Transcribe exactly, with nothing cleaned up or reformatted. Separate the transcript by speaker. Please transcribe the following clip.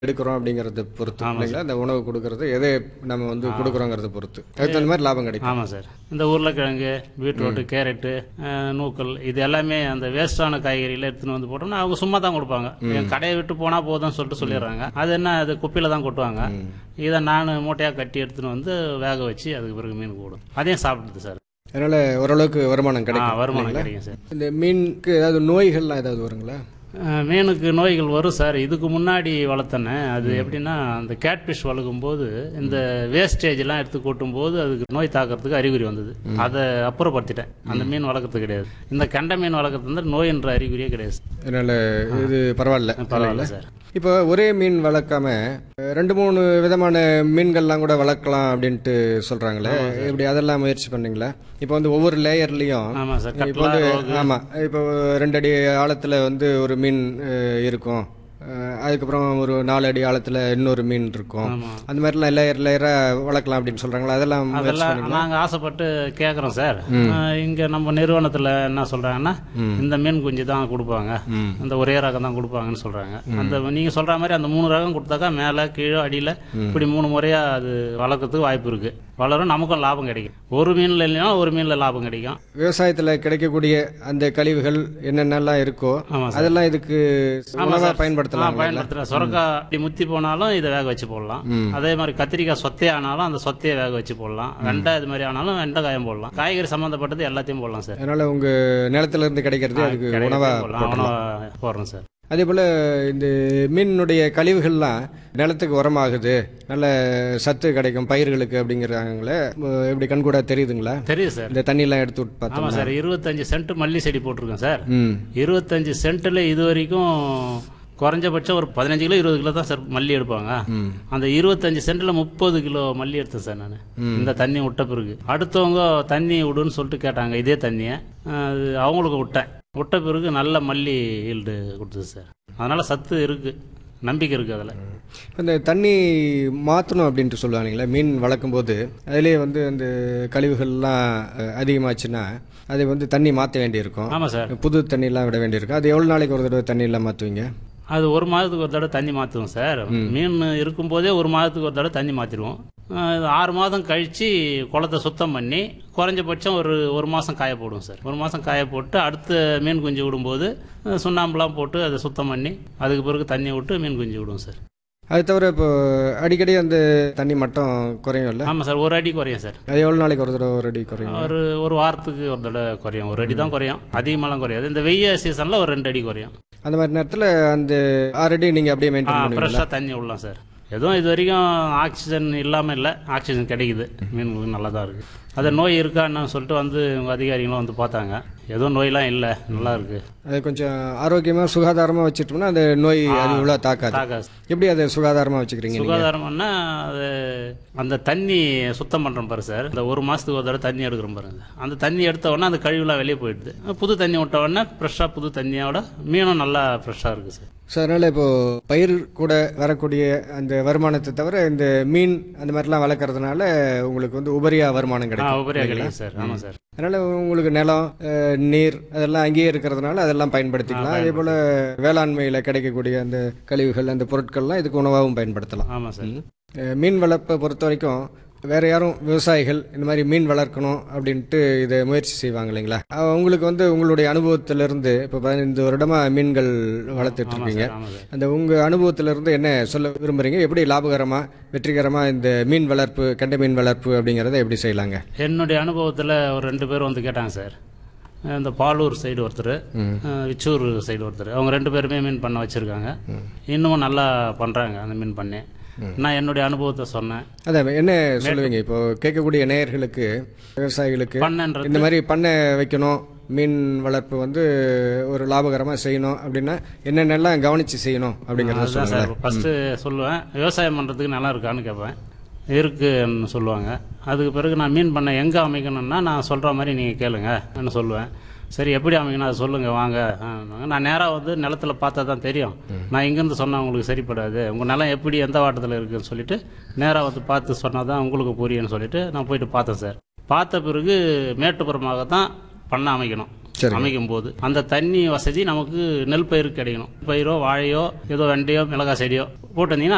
Speaker 1: எடுக்கிறோம் அப்படிங்கிறத பொறுத்து
Speaker 2: ஆமாம்
Speaker 1: இல்லைங்களா? அந்த உணவு கொடுக்கறது எதை நம்ம வந்து கொடுக்குறோங்கிறத பொறுத்து அதுக்கு தகுந்த மாதிரி லாபம் கிடைக்கும்.
Speaker 2: ஆமாம் சார். இந்த உருளைக்கிழங்கு, பீட்ரூட்டு, கேரட்டு, அஹ், நூக்கல் இது எல்லாமே அந்த வேஸ்டான காய்கறியில் எடுத்துன்னு வந்து போட்டோம்னா அவங்க சும்மா தான் கொடுப்பாங்க. என் கடையை விட்டு போனால் போதும்னு சொல்லிட்டு சொல்லிடுறாங்க. அது என்ன, அது குப்பையில் தான் கொட்டுவாங்க. இதை நான் மூட்டையாக கட்டி எடுத்துன்னு வந்து வேக வச்சு அதுக்கு பிறகு மீன் போடும். அதையும் சாப்பிடுது சார்.
Speaker 1: அதனால ஓரளவுக்கு வருமானம்
Speaker 2: ஆ
Speaker 1: கிடைக்கும்.
Speaker 2: வருமானம் கிடைக்கும் சார்.
Speaker 1: இந்த மீனுக்கு ஏதாவது நோய்கள்லாம் ஏதாவது வருங்களா?
Speaker 2: அஹ், மீனுக்கு நோய்கள் வரும் சார். இதுக்கு முன்னாடி வளர்த்தனே அது எப்படின்னா, அந்த கேட்ஃபிஷ் வளர்க்கும் போது இந்த வேஸ்டேஜ்லாம் எடுத்து கொட்டும் போது அதுக்கு நோய் தாக்கிறதுக்கு அறிகுறி வந்தது. அதை அப்புறப்படுத்திட்டேன். அந்த மீன் வளர்க்கறது கிடையாது. இந்த கெண்டை மீன் வளர்க்கறது வந்து நோய் என்ற அறிகுறியே கிடையாது.
Speaker 1: அதனால இது பரவாயில்ல.
Speaker 2: பரவாயில்ல சார்.
Speaker 1: இப்போ ஒரே மீன் வளர்க்காம ரெண்டு மூணு விதமான மீன்கள்லாம் கூட வளர்க்கலாம் அப்படின்ட்டு சொல்றாங்களே, இப்படி அதெல்லாம் முயற்சி பண்ணீங்களா? இப்போ வந்து ஒவ்வொரு லேயர்லயும்
Speaker 2: ஆமாம் சார்.
Speaker 1: இப்போ
Speaker 2: கட்லா,
Speaker 1: வந்து
Speaker 2: ரோகு.
Speaker 1: ஆமா இப்போ ரெண்டு அடி ஆழத்துல வந்து ஒரு மீன் அஹ், இருக்கும். அஹ், அதுக்கப்புறம் ஒரு நாலு அடி ஆழத்துல இன்னொரு மீன் இருக்கும்.
Speaker 2: ஆமாம்.
Speaker 1: அந்த மாதிரிலாம் லேயர் லேயரா வளர்க்கலாம் அப்படின்னு சொல்றாங்களா? அதெல்லாம் முயற்சி
Speaker 2: அதெல்லாம்
Speaker 1: பண்ணீங்களா?
Speaker 2: நாங்கள் ஆசைப்பட்டு கேட்குறோம் சார். இங்கே நம்ம நிறுவனத்தில் என்ன சொல்கிறாங்கன்னா, இந்த மீன் குஞ்சு தான் கொடுப்பாங்க, இந்த ஒரே ரகம் தான் கொடுப்பாங்கன்னு சொல்கிறாங்க. அந்த நீங்கள் சொல்கிற மாதிரி அந்த மூணு ரகம் கொடுத்தாக்கா மேலே கீழே அடியில் இப்படி மூணு முறையாக அது வளர்க்கறதுக்கு வாய்ப்பு இருக்குது. வளரும், நமக்கும் லாபம் கிடைக்கும். ஒரு மீனில் இல்லைன்னா ஒரு மீனில் லாபம் கிடைக்கும்.
Speaker 1: விவசாயத்துல கிடைக்கக்கூடிய அந்த கழிவுகள் என்னென்னலாம் இருக்கோ
Speaker 2: ஆமாம் சார்.
Speaker 1: அதெல்லாம் இதுக்கு உணவா
Speaker 2: ஆ,
Speaker 1: பயன்படுத்தலாம்.
Speaker 2: பயன்படுத்துகிறேன். சுரக்காய் இப்படி முத்தி போனாலும் இதை வேக வச்சு போடலாம். அதே மாதிரி கத்திரிக்காய் சொத்தையே ஆனாலும் அந்த சொத்தையை வேக வச்சு போடலாம். வெண்டை இது மாதிரி ஆனாலும் வெண்டைக்காயம் போடலாம். காய்கறி சம்பந்தப்பட்டது எல்லாத்தையும் போடலாம் சார்.
Speaker 1: அதனால உங்க நிலத்துல இருந்து கிடைக்கிறது அதுக்கு
Speaker 2: கிடைக்கிறதே
Speaker 1: உணவா
Speaker 2: போடலாம்.
Speaker 1: போடலாம்.
Speaker 2: உணவா போடுறோம் சார்.
Speaker 1: அதே போல இந்த மீனுடைய கழிவுகள்லாம் நிலத்துக்கு உரமாகுது, நல்ல சத்து கிடைக்கும் பயிர்களுக்கு அப்படிங்கிறாங்களே, எப்படி கண்கூட தெரியுதுங்களா?
Speaker 2: தெரியுது சார்.
Speaker 1: இந்த தண்ணியெல்லாம் எடுத்து விட்டு
Speaker 2: ஆமாம்
Speaker 1: பார்த்தோம்னா
Speaker 2: சார். இருபத்தஞ்சு சென்ட் மல்லி செடி போட்டிருக்கேன் சார்.
Speaker 1: ம்
Speaker 2: இருபத்தஞ்சு சென்ட்டில் இது வரைக்கும் குறைஞ்சபட்சம் ஒரு பதினஞ்சு கிலோ இருபது கிலோ தான் சார் மல்லி எடுப்பாங்க. அந்த இருபத்தஞ்சு சென்ட்டில் முப்பது கிலோ மல்லி எடுத்தேன் சார் நான். இந்த தண்ணி விட்ட பிறகு அடுத்தவங்க தண்ணி விடுன்னு சொல்லிட்டு கேட்டாங்க இதே தண்ணியை. அது அவங்களுக்கு விட்டேன். விட்ட பிறகு நல்ல மல்லி ஈல்டு கொடுத்தது சார். அதனால் சத்து இருக்குது, நம்பிக்கை இருக்குது அதில்.
Speaker 1: இந்த தண்ணி மாற்றணும் அப்படின்ட்டு சொல்லுவாங்களே, மீன் வளர்க்கும் போது அதிலே வந்து அந்த கழிவுகள்லாம் அஹ், அதிகமாச்சுன்னா அதை வந்து தண்ணி மாற்ற வேண்டியிருக்கும்.
Speaker 2: ஆமாம் சார்.
Speaker 1: புது தண்ணியெல்லாம் விட வேண்டியிருக்கும். அது எவ்வளோ நாளைக்கு ஒரு தடவை தண்ணியெல்லாம் மாற்றுவீங்க?
Speaker 2: அது ஒரு மாதத்துக்கு ஒரு தடவை தண்ணி மாற்றுவோம் சார். மீன் இருக்கும்போதே ஒரு மாதத்துக்கு ஒரு தடவை தண்ணி மாற்றிடுவோம். ஆறு மாதம் கழித்து குளத்தை சுத்தம் பண்ணி குறைஞ்சபட்சம் ஒரு ஒரு மாதம் காய போடுவோம் சார். ஒரு மாதம் காய போட்டு அடுத்த மீன் குஞ்சு விடும்போது அஹ், சுண்ணாம்புலாம் போட்டு அதை சுத்தம் பண்ணி அதுக்கு பிறகு தண்ணி விட்டு மீன் குஞ்சு விடுவோம் சார்.
Speaker 1: அது தவிர இப்போ அடிக்கடி அந்த தண்ணி மட்டம் குறையும் இல்லை?
Speaker 2: ஆமாம் சார். ஒரு அடி குறையும் சார்.
Speaker 1: அது எவ்வளோ நாளைக்கு ஒரு தடவை ஒரு அடி குறையும்?
Speaker 2: ஒரு ஒரு வாரத்துக்கு ஒரு தடவை குறையும். ஒரு அடி தான் குறையும், அதிகமாகலாம் குறையாது. இந்த வெய்ய சீசனில் ஒரு ரெண்டு அடி குறையும்.
Speaker 1: அந்த மாதிரி நேரத்தில் அந்த ஆறு அடி நீங்கள் அப்படியே மெயின்டைன் பண்ணுவீங்களா?
Speaker 2: ஃப்ரெஷ்ஷாக தண்ணி விடலாம் சார். எதுவும் இது வரைக்கும் ஆக்சிஜன் இல்லாமல் இல்லை, ஆக்சிஜன் கிடைக்குது. மீன்களுக்கு நல்லா தான் இருக்குது. அது நோய் இருக்கான்னு சொல்லிட்டு வந்து உங்கள் அதிகாரிகளும் வந்து பார்த்தாங்க. எதுவும் நோயெலாம் இல்லை, நல்லா இருக்குது.
Speaker 1: அது கொஞ்சம் ஆரோக்கியமாக சுகாதாரமாக வச்சுட்டோம்னா அந்த நோய் அது இவ்வளோ தாக்காது.
Speaker 2: தாக்காது.
Speaker 1: எப்படி அதை சுகாதாரமாக வச்சுக்கிறீங்க நீங்கள்?
Speaker 2: சுகாதாரம்னா அது அந்த தண்ணி சுத்தம் பண்ணுறோம் பாரு சார். இந்த ஒரு மாதத்துக்கு ஒரு தடவை தண்ணி எடுக்கிறோம் பாருங்க. அந்த தண்ணி எடுத்த உடனே அந்த கழிவுலாம் வெளியே போயிடுது. புது தண்ணி விட்ட உடனே ஃப்ரெஷ்ஷாக புது தண்ணியோட மீனும் நல்லா ஃப்ரெஷ்ஷாக இருக்குது சார்.
Speaker 1: ஸோ அதனால் இப்போது பயிர் கூட வரக்கூடிய அந்த வருமானத்தை தவிர இந்த மீன் அந்த மாதிரிலாம் வளர்க்குறதுனால உங்களுக்கு வந்து உபரியாக வருமானம்
Speaker 2: ஆ
Speaker 1: கிடைக்கும்.
Speaker 2: உபரியாக கிடைக்கும் சார். ஆமாம் சார்.
Speaker 1: அதனால் உங்களுக்கு நிலம், அஹ், நீர் அதெல்லாம் அங்கேயே இருக்கிறதுனால அதெல்லாம் பயன்படுத்திக்கலாம். அதே போல் வேளாண்மையில் கிடைக்கக்கூடிய அந்த கழிவுகள் அந்த பொருட்கள்லாம் இதுக்கு உணவாகவும் பயன்படுத்தலாம்.
Speaker 2: ஆமாம் சார்.
Speaker 1: அஹ், மீன் வளர்ப்பை பொறுத்த வரைக்கும் வேற யாரும் விவசாயிகள் இந்த மாதிரி மீன் வளர்க்கணும் அப்படின்ட்டு இதை முயற்சி செய்வாங்க இல்லைங்களா? அஹ், உங்களுக்கு வந்து உங்களுடைய அனுபவத்திலிருந்து இப்போ பதினைந்து வருடமா மீன்கள் வளர்த்துட்டு இருக்கீங்க.
Speaker 2: ஆமாம் சார்.
Speaker 1: அந்த உங்கள் அனுபவத்திலிருந்து என்ன சொல்ல விரும்புறீங்க? எப்படி லாபகரமாக வெற்றிகரமாக இந்த மீன் வளர்ப்பு, கெண்டை மீன் வளர்ப்பு அப்படிங்கிறத எப்படி செய்யலாங்க?
Speaker 2: என்னுடைய அனுபவத்தில் ஒரு ரெண்டு பேர் வந்து கேட்டாங்க சார். இந்த பாலூர் சைடு ஒருத்தர், விச்சூர் சைடு ஒருத்தர். அவங்க ரெண்டு பேருமே மீன் பண்ண வச்சுருக்காங்க. இன்னமும் நல்லா பண்ணுறாங்க அந்த மீன் பண்ணி. நான் என்னுடைய அனுபவத்தை சொன்னேன்.
Speaker 1: அதான் என்ன சொல்லுவீங்க இப்போ கேட்கக்கூடிய நேயர்களுக்கு, விவசாயிகளுக்கு
Speaker 2: பண்ணன்றது
Speaker 1: இந்த மாதிரி பண்ணை வைக்கணும், மீன் வளர்ப்பு வந்து ஒரு லாபகரமாக செய்யணும் அப்படின்னா என்னென்னலாம் கவனித்து செய்யணும் அப்படிங்கிறத
Speaker 2: அதுதான்
Speaker 1: சொல்லுங்கள்.
Speaker 2: சார் ஃபஸ்ட்டு சொல்லுவேன். விவசாயம் பண்ணுறதுக்கு நல்லா இருக்கான்னு கேட்பேன். இருக்குன்னு சொல்லுவாங்க. அதுக்கு பிறகு நான் மீன் பண்ண எங்கே அமைக்கணும்னா நான் சொல்கிற மாதிரி நீங்கள் கேளுங்கன்னு சொல்லுவேன். சரி எப்படி அமைக்கணும் அதை சொல்லுங்கள் வாங்க. நான் நேராக வந்து நிலத்தில் பார்த்தா தான் தெரியும். நான் இங்கேருந்து சொன்னால் உங்களுக்கு சரிப்படாது. உங்கள் நிலம் எப்படி எந்த வாட்டத்தில் இருக்குதுன்னு சொல்லிட்டு நேராக வந்து பார்த்து சொன்னால் தான் உங்களுக்கு புரியும்னு சொல்லிட்டு நான் போயிட்டு பார்த்தேன் சார். பார்த்த பிறகு மேட்டுப்புறமாக தான் பண்ண அமைக்கணும். அமைக்கும் போது அந்த தண்ணி வசதி நமக்கு நெல் பயிருக்கு கிடைக்கணும். பயிரோ வாழையோ ஏதோ வெண்டையோ மிளகாய் செடியோ போட்டிருந்தீங்கன்னா